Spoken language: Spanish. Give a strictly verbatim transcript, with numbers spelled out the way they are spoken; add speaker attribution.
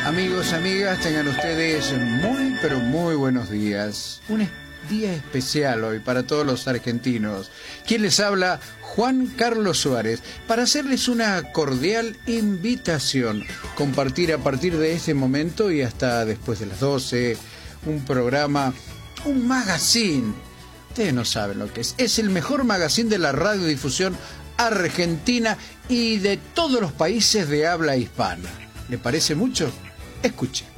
Speaker 1: Amigos, amigas, tengan ustedes muy, pero muy buenos días. Un día especial hoy para todos los argentinos. Quien les habla, Juan Carlos Suárez, para hacerles una cordial invitación. Compartir a partir de este momento y hasta después de las doce, un programa, un magazine. Ustedes no saben lo que es. Es el mejor magazine de la radiodifusión argentina y de todos los países de habla hispana. ¿Le parece mucho? Escuche.